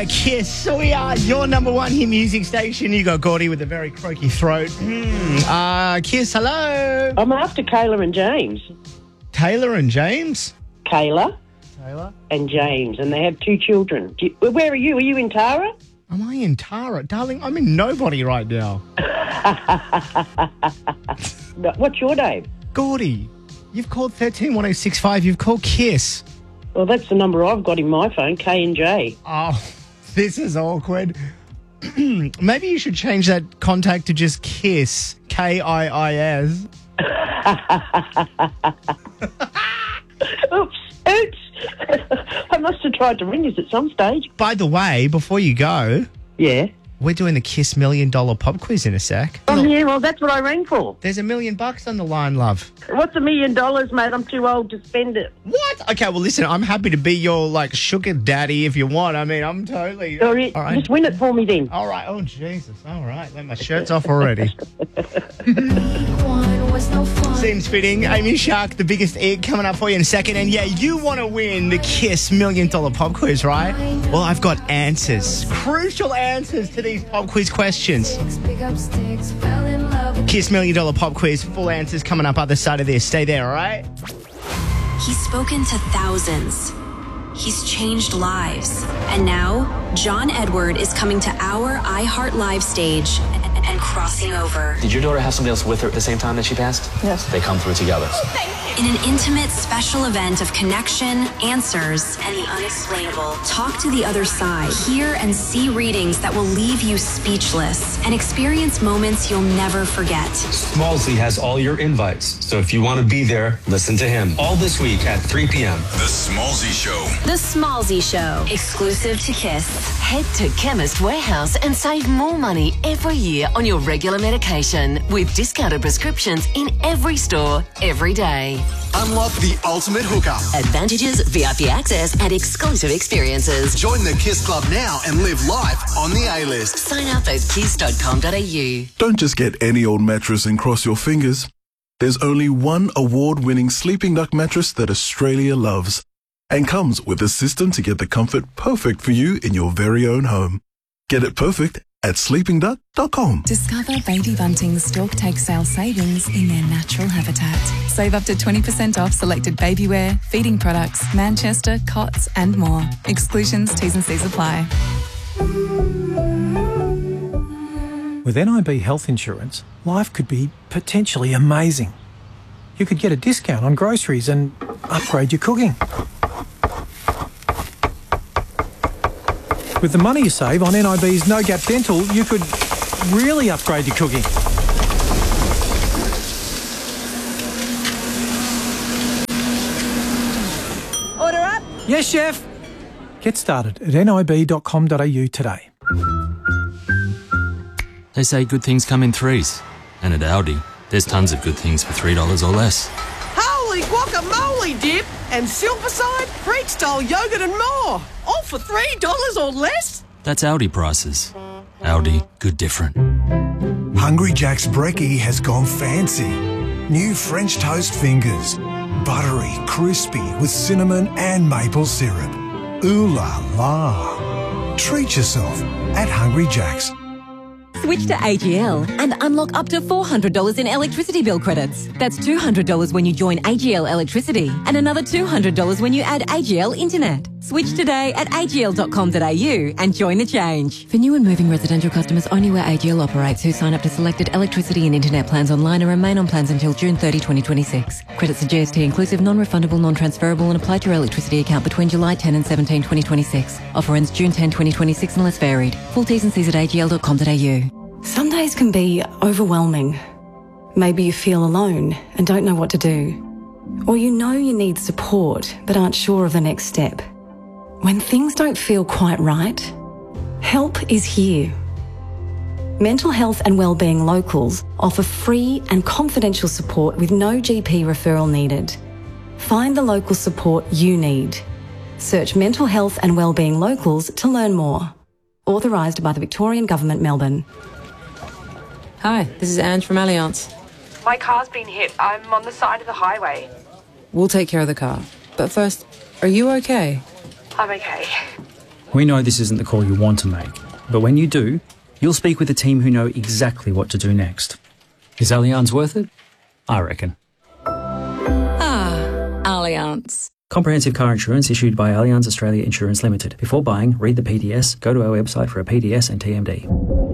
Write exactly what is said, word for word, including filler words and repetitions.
Kiss, we are your number one hit music station. You got Gordy with a very croaky throat. Mm. Uh, Kiss, hello. I'm after Kayla and James. Taylor and James? Kayla Taylor? and James, and they have two children. Do you, where are you? Are you in Tara? Am I in Tara? Darling, I'm in nobody right now. What's your name? Gordy, you've called thirteen one oh six five. You've called Kiss. Well, that's the number I've got in my phone, K and J. Oh, this is awkward. Maybe you should change that contact to just Kiss. K I I S. Oops, oops. I must have tried to ring us at some stage. By the way, before you go, Yeah. we're doing the Kiss Million Dollar Pop Quiz in a sec. Oh, yeah, well, that's what I rang for. There's a million bucks on the line, love. What's a million dollars, mate? I'm too old to spend it. What? Okay, well, listen, I'm happy to be your, like, sugar daddy if you want. I mean, I'm totally... All right, All right. just win it for me then. All right. Oh, Jesus. All right. Let my shirt's off already. Seems fitting. Amy Shark, the biggest egg, coming up for you in a second. And, yeah, you want to win the Kiss Million Dollar Pop Quiz, right? Well, I've got answers. Crucial answers to these pop quiz questions. Kiss Million Dollar Pop Quiz. Full answers coming up other side of this. Stay there, all right? He's spoken to thousands. He's changed lives. And now, John Edward is coming to our iHeart Live stage and, and crossing over. Did your daughter have somebody else with her at the same time that she passed? Yes. They come through together. In an intimate special event of connection, answers, and the unexplainable, talk to the other side. Hear and see readings that will leave you speechless and experience moments you'll never forget. Smallsy has all your invites, so if you want to be there, listen to him. All this week at three p.m. The Smallsy Show. The Smallsy Show, exclusive to Kiss. Head to Chemist Warehouse and save more money every year on your regular medication with discounted prescriptions in every store, every day. Unlock the ultimate hookup. Advantages, V I P access, and exclusive experiences. Join the Kiss Club now and live life on the A-list. Sign up at kiss dot com dot a u. Don't just get any old mattress and cross your fingers. There's only one award-winning Sleeping Duck mattress that Australia loves and comes with a system to get the comfort perfect for you in your very own home. Get it perfect at sleeping duck dot com. Discover Baby Bunting's Stork Take sale savings in their natural habitat. Save up to twenty percent off selected baby wear, feeding products, Manchester, cots and more. Exclusions, T's and C's apply. With N I B health insurance, life could be potentially amazing. You could get a discount on groceries and upgrade your cooking. With the money you save on N I B's No Gap Dental, you could really upgrade your cooking. Order up. Yes, chef. Get started at nib dot com dot a u today. They say good things come in threes. And at Aldi, there's tons of good things for three dollars or less. Holy guacamole dip and silverside, Greek style yogurt and more. All for three dollars or less? That's Aldi prices. Aldi, good different. Hungry Jack's brekkie has gone fancy. New French toast fingers. Buttery, crispy with cinnamon and maple syrup. Ooh la la. Treat yourself at Hungry Jack's. Switch to A G L and unlock up to four hundred dollars in electricity bill credits. That's two hundred dollars when you join A G L Electricity and another two hundred dollars when you add A G L Internet. Switch today at a g l dot com dot a u and join the change. For new and moving residential customers only where A G L operates who sign up to selected electricity and internet plans online and remain on plans until June thirtieth, twenty twenty-six. Credits are G S T inclusive, non-refundable, non-transferable and apply to your electricity account between July tenth and seventeenth, twenty twenty-six. Offer ends June tenth, twenty twenty-six unless varied. Full T's and C's at a g l dot com dot a u. Some days can be overwhelming. Maybe you feel alone and don't know what to do. Or you know you need support but aren't sure of the next step. When things don't feel quite right, help is here. Mental Health and Wellbeing Locals offer free and confidential support with no G P referral needed. Find the local support you need. Search Mental Health and Wellbeing Locals to learn more. Authorised by the Victorian Government, Melbourne. Hi, this is Ange from Allianz. My car's been hit. I'm on the side of the highway. We'll take care of the car. But first, are you okay? I'm okay. We know this isn't the call you want to make, but when you do, you'll speak with a team who know exactly what to do next. Is Allianz worth it? I reckon. Ah, Allianz. Comprehensive car insurance issued by Allianz Australia Insurance Limited. Before buying, read the P D S, go to our website for a P D S and T M D.